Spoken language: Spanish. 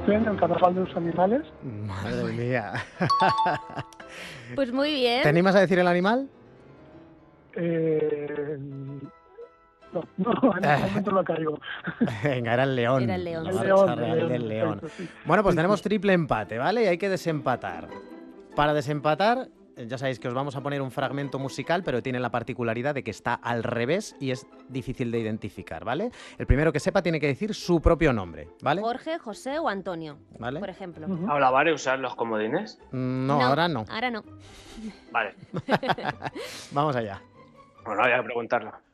Stephen, el carnaval de los animales. Madre mía. Pues muy bien. ¿Te animas a decir el animal? No, en este momento no caigo. Venga, era el león. Era el león. La El marcha león, real el del león. perfecto, sí. Bueno, pues Sí, tenemos sí. triple empate, ¿vale? Y hay que desempatar. Para desempatar, ya sabéis que os vamos a poner un fragmento musical, pero tiene la particularidad de que está al revés y es difícil de identificar, ¿vale? El primero que sepa tiene que decir su propio nombre, ¿vale? Jorge, José o Antonio, ¿Vale? por ejemplo. Ujú. ¿Ahora vale usar los comodines? No, ahora no. Ahora no. Vale. Vamos allá. Bueno, había que preguntarlo.